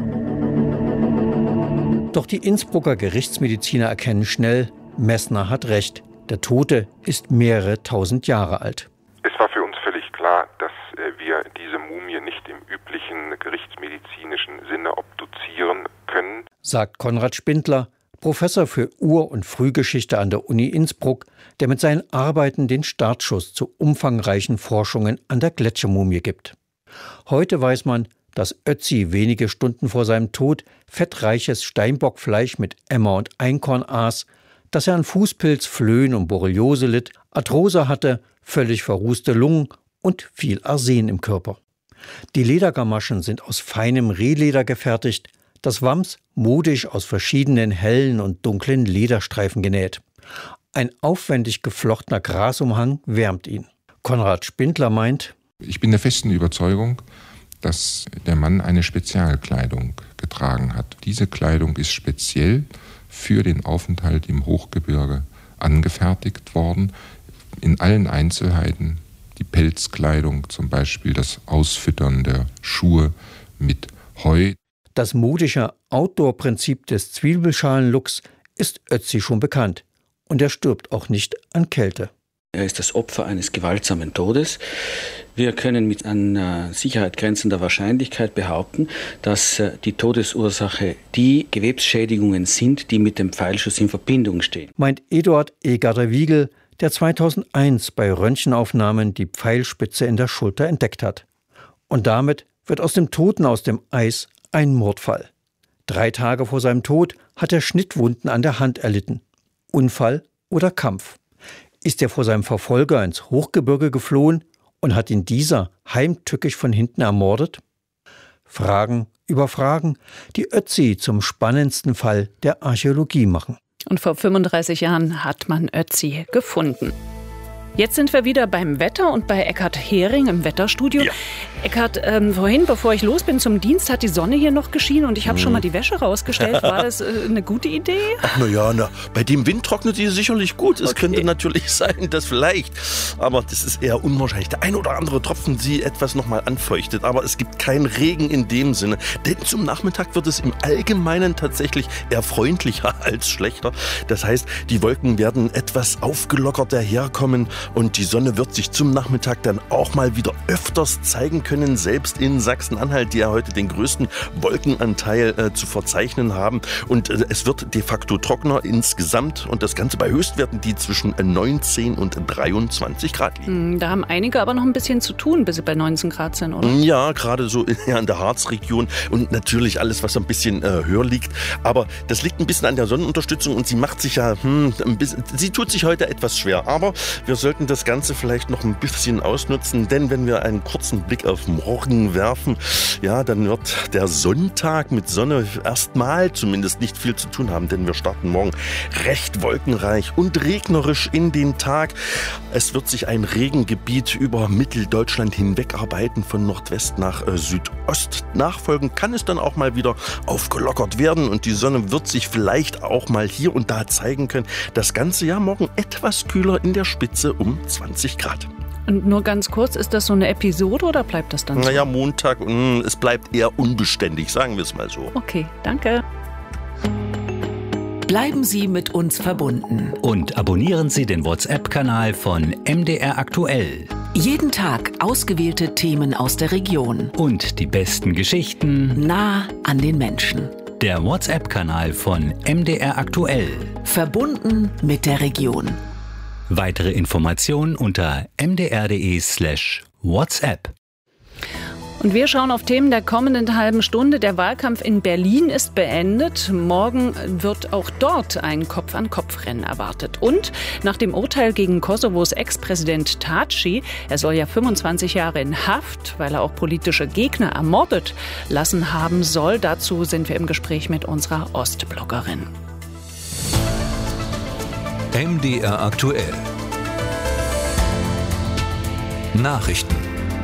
Doch die Innsbrucker Gerichtsmediziner erkennen schnell, Messner hat recht. Der Tote ist mehrere tausend Jahre alt. Es war für uns völlig klar, dass wir diese Mumie nicht im üblichen gerichtsmedizinischen Sinne obduzieren können, sagt Konrad Spindler, Professor für Ur- und Frühgeschichte an der Uni Innsbruck, der mit seinen Arbeiten den Startschuss zu umfangreichen Forschungen an der Gletschermumie gibt. Heute weiß man, dass Ötzi wenige Stunden vor seinem Tod fettreiches Steinbockfleisch mit Emmer und Einkorn aß, dass er an Fußpilz, Flöhen und Borreliose litt, Arthrose hatte, völlig verrußte Lungen und viel Arsen im Körper. Die Ledergamaschen sind aus feinem Rehleder gefertigt, das Wams modisch aus verschiedenen hellen und dunklen Lederstreifen genäht. Ein aufwendig geflochtener Grasumhang wärmt ihn. Konrad Spindler meint: Ich bin der festen Überzeugung, dass der Mann eine Spezialkleidung getragen hat. Diese Kleidung ist speziell für den Aufenthalt im Hochgebirge angefertigt worden. In allen Einzelheiten, die Pelzkleidung zum Beispiel, das Ausfüttern der Schuhe mit Heu. Das modische Outdoor-Prinzip des Zwiebelschalenlooks ist Ötzi schon bekannt. Und er stirbt auch nicht an Kälte. Er ist das Opfer eines gewaltsamen Todes. Wir können mit an Sicherheit grenzender Wahrscheinlichkeit behaupten, dass die Todesursache die Gewebsschädigungen sind, die mit dem Pfeilschuss in Verbindung stehen. Meint Eduard Egarder-Wiegel, der 2001 bei Röntgenaufnahmen die Pfeilspitze in der Schulter entdeckt hat. Und damit wird aus dem Toten aus dem Eis ein Mordfall. 3 Tage vor seinem Tod hat er Schnittwunden an der Hand erlitten. Unfall oder Kampf? Ist er vor seinem Verfolger ins Hochgebirge geflohen und hat ihn dieser heimtückisch von hinten ermordet? Fragen über Fragen, die Ötzi zum spannendsten Fall der Archäologie machen. Und vor 35 Jahren hat man Ötzi gefunden. Jetzt sind wir wieder beim Wetter und bei Eckhard Hering im Wetterstudio. Ja. Eckhard, vorhin, bevor ich los bin zum Dienst, hat die Sonne hier noch geschienen und ich habe schon mal die Wäsche rausgestellt. War das eine gute Idee? Ach na, bei dem Wind trocknet die sicherlich gut. Es könnte natürlich sein, dass vielleicht, aber das ist eher unwahrscheinlich, der ein oder andere Tropfen sie etwas nochmal anfeuchtet. Aber es gibt keinen Regen in dem Sinne, denn zum Nachmittag wird es im Allgemeinen tatsächlich eher freundlicher als schlechter. Das heißt, die Wolken werden etwas aufgelockert daherkommen. Und die Sonne wird sich zum Nachmittag dann auch mal wieder öfters zeigen können, selbst in Sachsen-Anhalt, die ja heute den größten Wolkenanteil zu verzeichnen haben. Und es wird de facto trockener insgesamt und das Ganze bei Höchstwerten, die zwischen 19 und 23 Grad liegen. Da haben einige aber noch ein bisschen zu tun, bis sie bei 19 Grad sind, oder? Ja, gerade so in der Harzregion und natürlich alles, was ein bisschen höher liegt. Aber das liegt ein bisschen an der Sonnenunterstützung und sie macht sich ja sie tut sich heute etwas schwer. Aber wir sollten das Ganze vielleicht noch ein bisschen ausnutzen, denn wenn wir einen kurzen Blick auf morgen werfen, ja, dann wird der Sonntag mit Sonne erstmal zumindest nicht viel zu tun haben, denn wir starten morgen recht wolkenreich und regnerisch in den Tag. Es wird sich ein Regengebiet über Mitteldeutschland hinweg arbeiten, von Nordwest nach Südost. Nachfolgend kann es dann auch mal wieder aufgelockert werden und die Sonne wird sich vielleicht auch mal hier und da zeigen können. Das ganze Jahr morgen etwas kühler in der Spitze um 20 Grad. Und nur ganz kurz, ist das so eine Episode oder bleibt das dann so? Naja, Montag, es bleibt eher unbeständig, sagen wir es mal so. Okay, danke. Bleiben Sie mit uns verbunden. Und abonnieren Sie den WhatsApp-Kanal von MDR Aktuell. Jeden Tag ausgewählte Themen aus der Region. Und die besten Geschichten nah an den Menschen. Der WhatsApp-Kanal von MDR Aktuell. Verbunden mit der Region. Weitere Informationen unter mdr.de/WhatsApp. Und wir schauen auf Themen der kommenden halben Stunde. Der Wahlkampf in Berlin ist beendet. Morgen wird auch dort ein Kopf-an-Kopf-Rennen erwartet. Und nach dem Urteil gegen Kosovos Ex-Präsident Thaçi, er soll ja 25 Jahre in Haft, weil er auch politische Gegner ermordet lassen haben soll. Dazu sind wir im Gespräch mit unserer Ostbloggerin. MDR Aktuell. Nachrichten.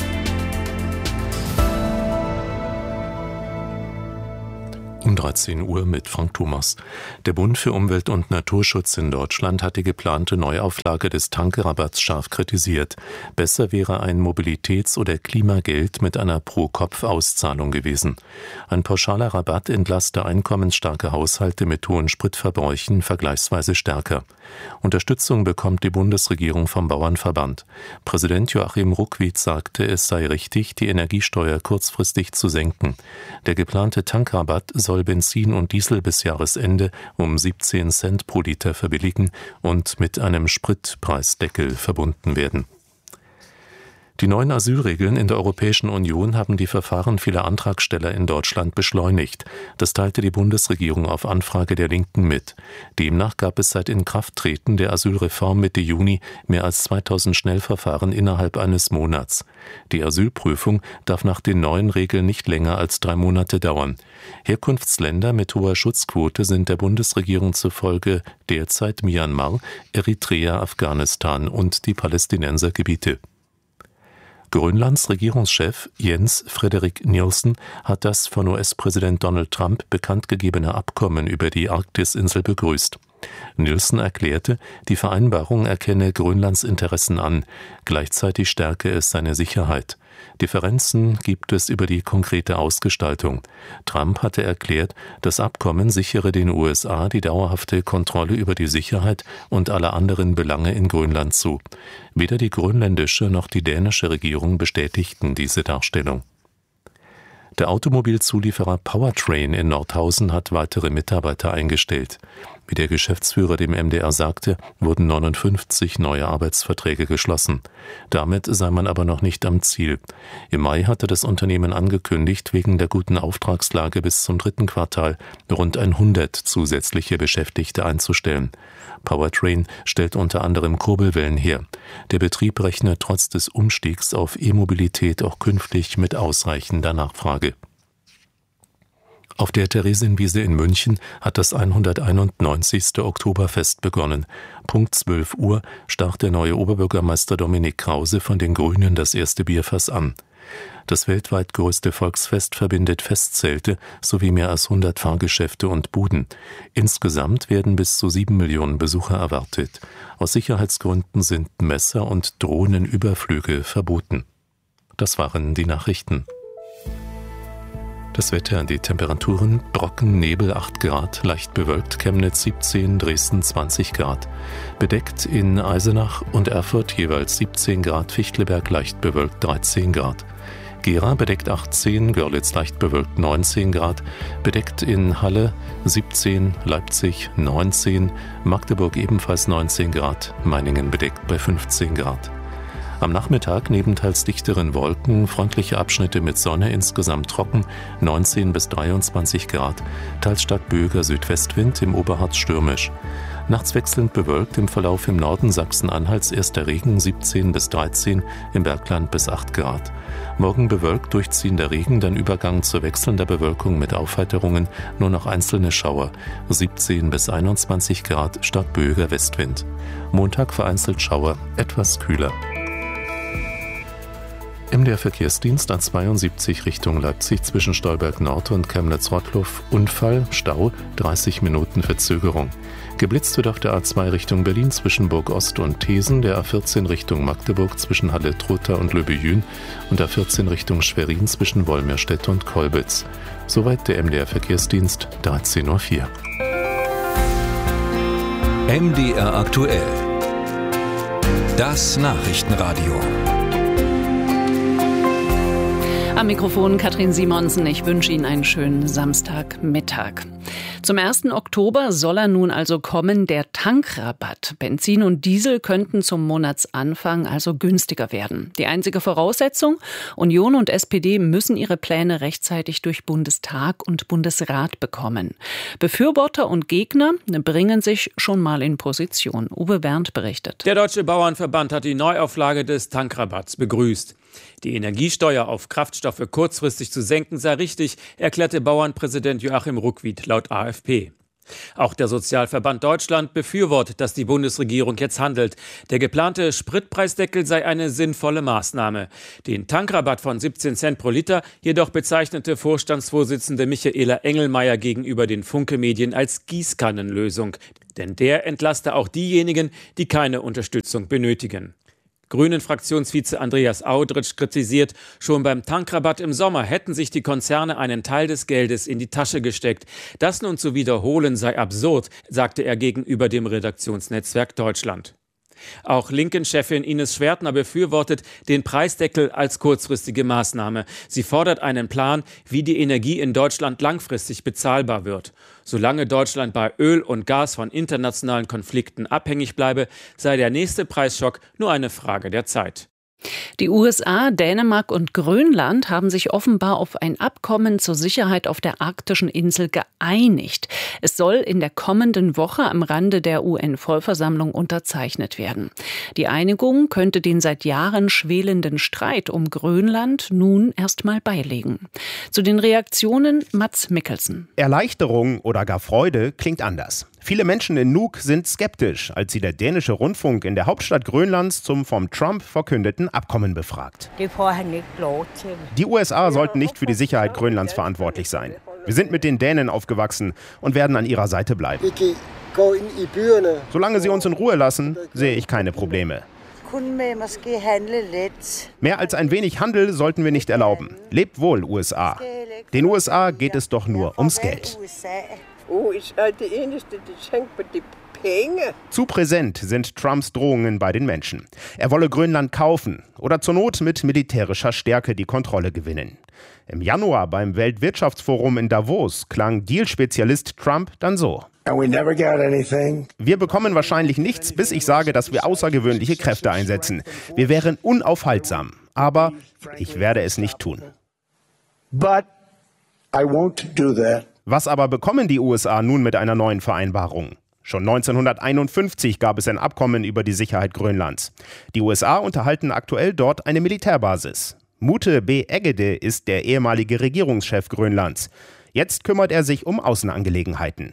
Um 13 Uhr mit Frank Thomas. Der Bund für Umwelt und Naturschutz in Deutschland hat die geplante Neuauflage des Tankrabatts scharf kritisiert. Besser wäre ein Mobilitäts- oder Klimageld mit einer Pro-Kopf-Auszahlung gewesen. Ein pauschaler Rabatt entlasste einkommensstarke Haushalte mit hohen Spritverbräuchen vergleichsweise stärker. Unterstützung bekommt die Bundesregierung vom Bauernverband. Präsident Joachim Ruckwied sagte, es sei richtig, die Energiesteuer kurzfristig zu senken. Der geplante Tankrabatt soll Benzin und Diesel bis Jahresende um 17 Cent pro Liter verbilligen und mit einem Spritpreisdeckel verbunden werden. Die neuen Asylregeln in der Europäischen Union haben die Verfahren vieler Antragsteller in Deutschland beschleunigt. Das teilte die Bundesregierung auf Anfrage der Linken mit. Demnach gab es seit Inkrafttreten der Asylreform Mitte Juni mehr als 2000 Schnellverfahren innerhalb eines Monats. Die Asylprüfung darf nach den neuen Regeln nicht länger als 3 Monate dauern. Herkunftsländer mit hoher Schutzquote sind der Bundesregierung zufolge derzeit Myanmar, Eritrea, Afghanistan und die Palästinensergebiete. Grönlands Regierungschef Jens Frederik Nielsen hat das von US-Präsident Donald Trump bekanntgegebene Abkommen über die Arktis-Insel begrüßt. Nielsen erklärte, die Vereinbarung erkenne Grönlands Interessen an, gleichzeitig stärke es seine Sicherheit. Differenzen gibt es über die konkrete Ausgestaltung. Trump hatte erklärt, das Abkommen sichere den USA die dauerhafte Kontrolle über die Sicherheit und alle anderen Belange in Grönland zu. Weder die grönländische noch die dänische Regierung bestätigten diese Darstellung. Der Automobilzulieferer Powertrain in Nordhausen hat weitere Mitarbeiter eingestellt. Wie der Geschäftsführer dem MDR sagte, wurden 59 neue Arbeitsverträge geschlossen. Damit sei man aber noch nicht am Ziel. Im Mai hatte das Unternehmen angekündigt, wegen der guten Auftragslage bis zum 3. Quartal rund 100 zusätzliche Beschäftigte einzustellen. Powertrain stellt unter anderem Kurbelwellen her. Der Betrieb rechnet trotz des Umstiegs auf E-Mobilität auch künftig mit ausreichender Nachfrage. Auf der Theresienwiese in München hat das 191. Oktoberfest begonnen. Punkt 12 Uhr stach der neue Oberbürgermeister Dominik Krause von den Grünen das erste Bierfass an. Das weltweit größte Volksfest verbindet Festzelte sowie mehr als 100 Fahrgeschäfte und Buden. Insgesamt werden bis zu 7 Millionen Besucher erwartet. Aus Sicherheitsgründen sind Messer- und Drohnenüberflüge verboten. Das waren die Nachrichten. Das Wetter, die Temperaturen: Brocken, Nebel 8 Grad, leicht bewölkt, Chemnitz 17, Dresden 20 Grad. Bedeckt in Eisenach und Erfurt jeweils 17 Grad, Fichtelberg leicht bewölkt 13 Grad. Gera bedeckt 18, Görlitz leicht bewölkt 19 Grad, bedeckt in Halle 17, Leipzig 19, Magdeburg ebenfalls 19 Grad, Meiningen bedeckt bei 15 Grad. Am Nachmittag neben teils dichteren Wolken freundliche Abschnitte mit Sonne, insgesamt trocken, 19 bis 23 Grad, teils stark böiger Südwestwind, im Oberharz stürmisch. Nachts wechselnd bewölkt, im Verlauf im Norden Sachsen-Anhalts erster Regen 17 bis 13, im Bergland bis 8 Grad. Morgen bewölkt, durchziehender Regen, dann Übergang zu wechselnder Bewölkung mit Aufheiterungen, nur noch einzelne Schauer, 17 bis 21 Grad, stark böiger Westwind. Montag vereinzelt Schauer, etwas kühler. MDR Verkehrsdienst A72 Richtung Leipzig zwischen Stolberg Nord und Chemnitz-Rottluff. Unfall, Stau, 30 Minuten Verzögerung. Geblitzt wird auf der A2 Richtung Berlin zwischen Burg Ost und Thesen, der A14 Richtung Magdeburg zwischen Halle-Truther und Löbejün und A14 Richtung Schwerin zwischen Wolmirstedt und Kolbitz. Soweit der MDR Verkehrsdienst, 13:04 Uhr. MDR aktuell. Das Nachrichtenradio. Am Mikrofon Katrin Simonsen. Ich wünsche Ihnen einen schönen Samstagmittag. Zum 1. Oktober soll er nun also kommen, der Tankrabatt. Benzin und Diesel könnten zum Monatsanfang also günstiger werden. Die einzige Voraussetzung: Union und SPD müssen ihre Pläne rechtzeitig durch Bundestag und Bundesrat bekommen. Befürworter und Gegner bringen sich schon mal in Position. Uwe Berndt berichtet. Der Deutsche Bauernverband hat die Neuauflage des Tankrabatts begrüßt. Die Energiesteuer auf Kraftstoffe kurzfristig zu senken sei richtig, erklärte Bauernpräsident Joachim Ruckwied laut AfP. Auch der Sozialverband Deutschland befürwortet, dass die Bundesregierung jetzt handelt. Der geplante Spritpreisdeckel sei eine sinnvolle Maßnahme. Den Tankrabatt von 17 Cent pro Liter jedoch bezeichnete Vorstandsvorsitzende Michaela Engelmeier gegenüber den Funke-Medien als Gießkannenlösung. Denn der entlaste auch diejenigen, die keine Unterstützung benötigen. Grünen-Fraktionsvize Andreas Audritsch kritisiert, schon beim Tankrabatt im Sommer hätten sich die Konzerne einen Teil des Geldes in die Tasche gesteckt. Das nun zu wiederholen sei absurd, sagte er gegenüber dem Redaktionsnetzwerk Deutschland. Auch Linken-Chefin Ines Schwertner befürwortet den Preisdeckel als kurzfristige Maßnahme. Sie fordert einen Plan, wie die Energie in Deutschland langfristig bezahlbar wird. Solange Deutschland bei Öl und Gas von internationalen Konflikten abhängig bleibe, sei der nächste Preisschock nur eine Frage der Zeit. Die USA, Dänemark und Grönland haben sich offenbar auf ein Abkommen zur Sicherheit auf der arktischen Insel geeinigt. Es soll in der kommenden Woche am Rande der UN-Vollversammlung unterzeichnet werden. Die Einigung könnte den seit Jahren schwelenden Streit um Grönland nun erstmal beilegen. Zu den Reaktionen Mats Mikkelsen. Erleichterung oder gar Freude klingt anders. Viele Menschen in Nuuk sind skeptisch, als sie der dänische Rundfunk in der Hauptstadt Grönlands zum vom Trump verkündeten Abkommen befragt. Die USA sollten nicht für die Sicherheit Grönlands verantwortlich sein. Wir sind mit den Dänen aufgewachsen und werden an ihrer Seite bleiben. Solange sie uns in Ruhe lassen, sehe ich keine Probleme. Mehr als ein wenig Handel sollten wir nicht erlauben. Lebt wohl, USA. Den USA geht es doch nur ums Geld. Zu präsent sind Trumps Drohungen bei den Menschen. Er wolle Grönland kaufen oder zur Not mit militärischer Stärke die Kontrolle gewinnen. Im Januar beim Weltwirtschaftsforum in Davos klang Deal-Spezialist Trump dann so: Wir bekommen wahrscheinlich nichts, bis ich sage, dass wir außergewöhnliche Kräfte einsetzen. Wir wären unaufhaltsam, aber ich werde es nicht tun. Was aber bekommen die USA nun mit einer neuen Vereinbarung? Schon 1951 gab es ein Abkommen über die Sicherheit Grönlands. Die USA unterhalten aktuell dort eine Militärbasis. Mute B. Eggede ist der ehemalige Regierungschef Grönlands. Jetzt kümmert er sich um Außenangelegenheiten.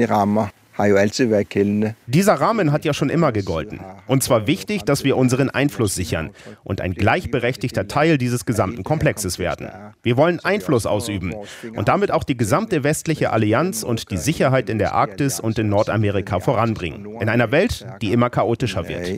Dieser Rahmen hat ja schon immer gegolten. Und zwar wichtig, dass wir unseren Einfluss sichern und ein gleichberechtigter Teil dieses gesamten Komplexes werden. Wir wollen Einfluss ausüben und damit auch die gesamte westliche Allianz und die Sicherheit in der Arktis und in Nordamerika voranbringen. In einer Welt, die immer chaotischer wird.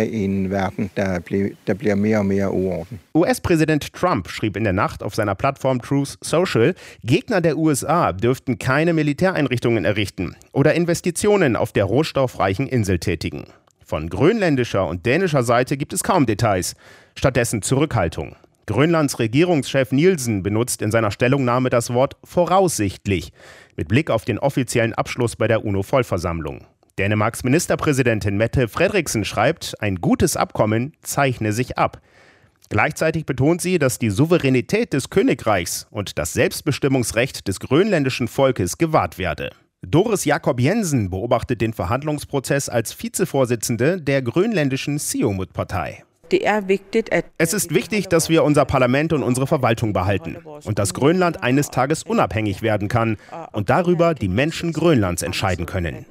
US-Präsident Trump schrieb in der Nacht auf seiner Plattform Truth Social, Gegner der USA dürften keine Militäreinrichtungen errichten oder Investitionen auf der rohstoffreichen Insel tätigen. Von grönländischer und dänischer Seite gibt es kaum Details, stattdessen Zurückhaltung. Grönlands Regierungschef Nielsen benutzt in seiner Stellungnahme das Wort voraussichtlich, mit Blick auf den offiziellen Abschluss bei der UNO-Vollversammlung. Dänemarks Ministerpräsidentin Mette Frederiksen schreibt, ein gutes Abkommen zeichne sich ab. Gleichzeitig betont sie, dass die Souveränität des Königreichs und das Selbstbestimmungsrecht des grönländischen Volkes gewahrt werde. Doris Jakob Jensen beobachtet den Verhandlungsprozess als Vizevorsitzende der grönländischen Siumut-Partei. Es ist wichtig, dass wir unser Parlament und unsere Verwaltung behalten und dass Grönland eines Tages unabhängig werden kann und darüber die Menschen Grönlands entscheiden können.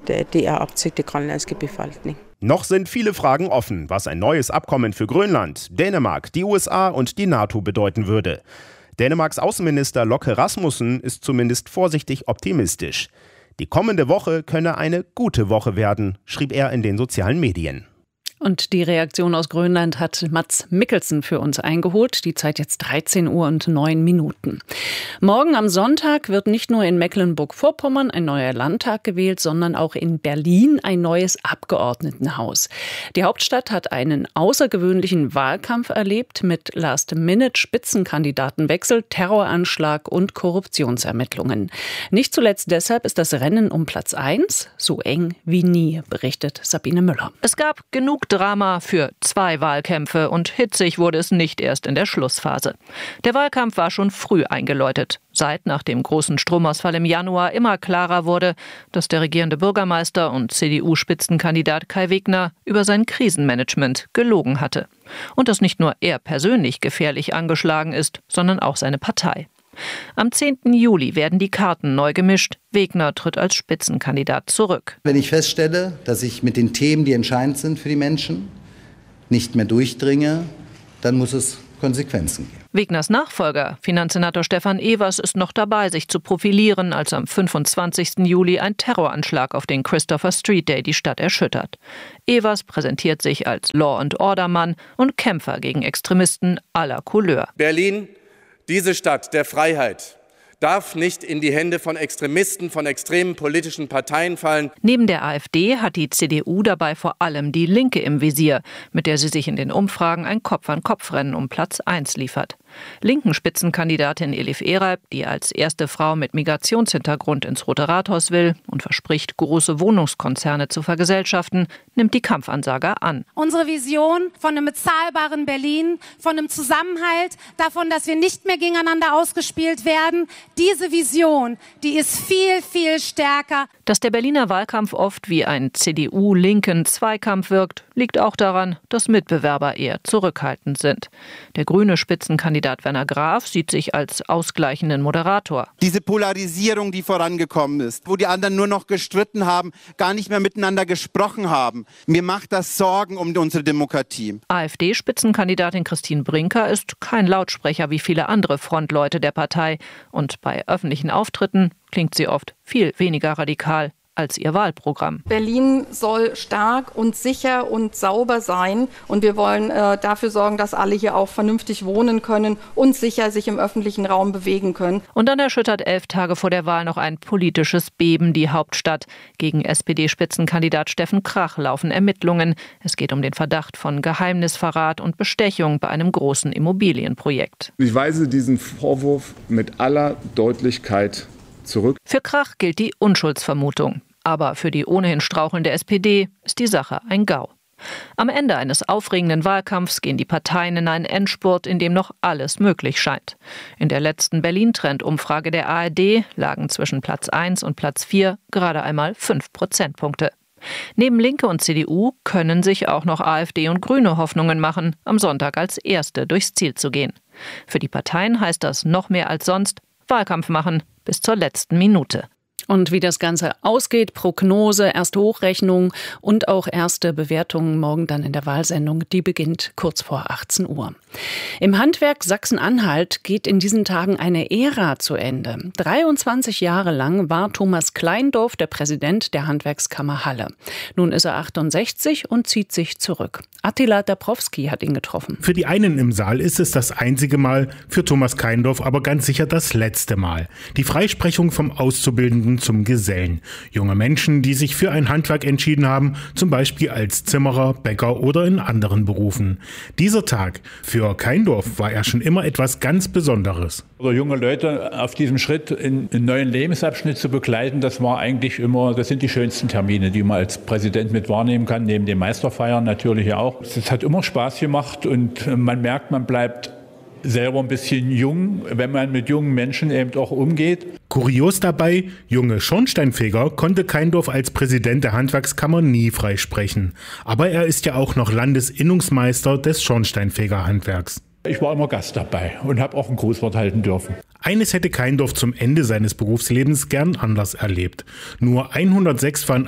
Noch sind viele Fragen offen, was ein neues Abkommen für Grönland, Dänemark, die USA und die NATO bedeuten würde. Dänemarks Außenminister Locke Rasmussen ist zumindest vorsichtig optimistisch. Die kommende Woche könne eine gute Woche werden, schrieb er in den sozialen Medien. Und die Reaktion aus Grönland hat Mats Mikkelsen für uns eingeholt. Die Zeit jetzt 13:09 Uhr. Morgen am Sonntag wird nicht nur in Mecklenburg-Vorpommern ein neuer Landtag gewählt, sondern auch in Berlin ein neues Abgeordnetenhaus. Die Hauptstadt hat einen außergewöhnlichen Wahlkampf erlebt mit Last-Minute-Spitzenkandidatenwechsel, Terroranschlag und Korruptionsermittlungen. Nicht zuletzt deshalb ist das Rennen um Platz 1 so eng wie nie, berichtet Sabine Müller. Es gab genug Drama für 2 Wahlkämpfe und hitzig wurde es nicht erst in der Schlussphase. Der Wahlkampf war schon früh eingeläutet. Seit nach dem großen Stromausfall im Januar immer klarer wurde, dass der regierende Bürgermeister und CDU-Spitzenkandidat Kai Wegner über sein Krisenmanagement gelogen hatte. Und dass nicht nur er persönlich gefährlich angeschlagen ist, sondern auch seine Partei. Am 10. Juli werden die Karten neu gemischt. Wegner tritt als Spitzenkandidat zurück. Wenn ich feststelle, dass ich mit den Themen, die entscheidend sind für die Menschen, nicht mehr durchdringe, dann muss es Konsequenzen geben. Wegners Nachfolger, Finanzsenator Stefan Evers, ist noch dabei, sich zu profilieren, als am 25. Juli ein Terroranschlag auf den Christopher Street Day die Stadt erschüttert. Evers präsentiert sich als Law-and-Order-Mann und Kämpfer gegen Extremisten aller Couleur. Berlin, diese Stadt der Freiheit, darf nicht in die Hände von Extremisten, von extremen politischen Parteien fallen. Neben der AfD hat die CDU dabei vor allem die Linke im Visier, mit der sie sich in den Umfragen ein Kopf-an-Kopf-Rennen um Platz 1 liefert. Linken Spitzenkandidatin Elif Ereib, die als erste Frau mit Migrationshintergrund ins Rote Rathaus will und verspricht, große Wohnungskonzerne zu vergesellschaften, nimmt die Kampfansager an. Unsere Vision von einem bezahlbaren Berlin, von einem Zusammenhalt, davon, dass wir nicht mehr gegeneinander ausgespielt werden, diese Vision, die ist viel, viel stärker. Dass der Berliner Wahlkampf oft wie ein CDU-linken Zweikampf wirkt, liegt auch daran, dass Mitbewerber eher zurückhaltend sind. Der grüne Spitzenkandidat Werner Graf sieht sich als ausgleichenden Moderator. Diese Polarisierung, die vorangekommen ist, wo die anderen nur noch gestritten haben, gar nicht mehr miteinander gesprochen haben. Mir macht das Sorgen um unsere Demokratie. AfD-Spitzenkandidatin Christine Brinker ist kein Lautsprecher wie viele andere Frontleute der Partei. Und bei öffentlichen Auftritten klingt sie oft viel weniger radikal als ihr Wahlprogramm. Berlin soll stark und sicher und sauber sein. Und wir wollen dafür sorgen, dass alle hier auch vernünftig wohnen können und sicher sich im öffentlichen Raum bewegen können. Und dann erschüttert 11 Tage vor der Wahl noch ein politisches Beben die Hauptstadt. Gegen SPD-Spitzenkandidat Steffen Krach laufen Ermittlungen. Es geht um den Verdacht von Geheimnisverrat und Bestechung bei einem großen Immobilienprojekt. Ich weise diesen Vorwurf mit aller Deutlichkeit zurück. Für Krach gilt die Unschuldsvermutung. Aber für die ohnehin strauchelnde SPD ist die Sache ein GAU. Am Ende eines aufregenden Wahlkampfs gehen die Parteien in einen Endspurt, in dem noch alles möglich scheint. In der letzten Berlin-Trend-Umfrage der ARD lagen zwischen Platz 1 und Platz 4 gerade einmal 5 Prozentpunkte. Neben Linke und CDU können sich auch noch AfD und Grüne Hoffnungen machen, am Sonntag als Erste durchs Ziel zu gehen. Für die Parteien heißt das noch mehr als sonst Wahlkampf machen bis zur letzten Minute. Und wie das Ganze ausgeht, Prognose, erste Hochrechnung und auch erste Bewertungen morgen dann in der Wahlsendung, die beginnt kurz vor 18 Uhr. Im Handwerk Sachsen-Anhalt geht in diesen Tagen eine Ära zu Ende. 23 Jahre lang war Thomas Kleindorf der Präsident der Handwerkskammer Halle. Nun ist er 68 und zieht sich zurück. Attila Dabrowski hat ihn getroffen. Für die einen im Saal ist es das einzige Mal, für Thomas Kleindorf aber ganz sicher das letzte Mal. Die Freisprechung vom Auszubildenden zum Gesellen. Junge Menschen, die sich für ein Handwerk entschieden haben, zum Beispiel als Zimmerer, Bäcker oder in anderen Berufen. Dieser Tag, für Kleindorf war er schon immer etwas ganz Besonderes. Oder junge Leute auf diesem Schritt in einen neuen Lebensabschnitt zu begleiten, das sind die schönsten Termine, die man als Präsident mit wahrnehmen kann, neben den Meisterfeiern natürlich auch. Es hat immer Spaß gemacht und man merkt, man bleibt selber ein bisschen jung, wenn man mit jungen Menschen eben auch umgeht. Kurios dabei, junge Schornsteinfeger konnte Kleindorf als Präsident der Handwerkskammer nie freisprechen. Aber er ist ja auch noch Landesinnungsmeister des Schornsteinfegerhandwerks. Ich war immer Gast dabei und habe auch ein Grußwort halten dürfen. Eines hätte Kleindorf zum Ende seines Berufslebens gern anders erlebt. Nur 106 von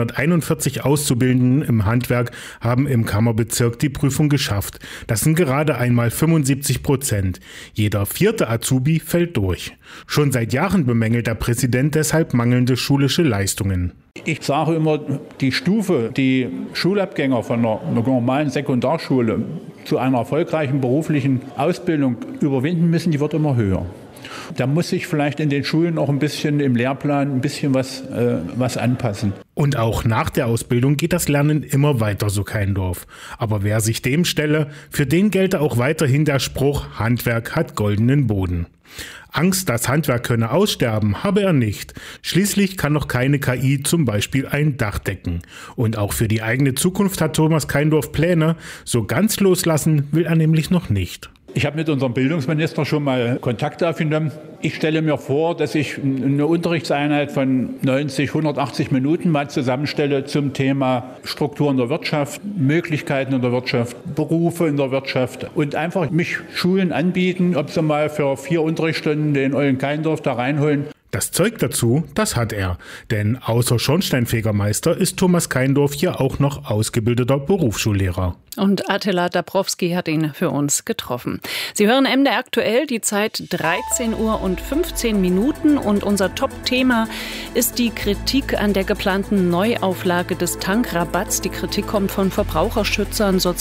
141 Auszubildenden im Handwerk haben im Kammerbezirk die Prüfung geschafft. Das sind gerade einmal 75%. Jeder 4. Azubi fällt durch. Schon seit Jahren bemängelt der Präsident deshalb mangelnde schulische Leistungen. Ich sage immer, die Stufe, die Schulabgänger von einer normalen Sekundarschule zu einer erfolgreichen beruflichen Ausbildung überwinden müssen, die wird immer höher. Da muss sich vielleicht in den Schulen auch ein bisschen im Lehrplan ein bisschen was anpassen. Und auch nach der Ausbildung geht das Lernen immer weiter, so Kleindorf. Aber wer sich dem stelle, für den gelte auch weiterhin der Spruch, Handwerk hat goldenen Boden. Angst, das Handwerk könne aussterben, habe er nicht. Schließlich kann noch keine KI zum Beispiel ein Dach decken. Und auch für die eigene Zukunft hat Thomas Kleindorf Pläne. So ganz loslassen will er nämlich noch nicht. Ich habe mit unserem Bildungsminister schon mal Kontakt aufgenommen. Ich stelle mir vor, dass ich eine Unterrichtseinheit von 90, 180 Minuten mal zusammenstelle zum Thema Strukturen der Wirtschaft, Möglichkeiten in der Wirtschaft, Berufe in der Wirtschaft und einfach mich Schulen anbieten, ob sie mal für 4 Unterrichtsstunden den Eulen Kleindorf da reinholen. Das Zeug dazu, das hat er. Denn außer Schornsteinfegermeister ist Thomas Kleindorf hier auch noch ausgebildeter Berufsschullehrer. Und Attila Dabrowski hat ihn für uns getroffen. Sie hören MDR aktuell, die Zeit 13 Uhr und 15 Minuten. Und unser Top-Thema ist die Kritik an der geplanten Neuauflage des Tankrabatts. Die Kritik kommt von Verbraucherschützern,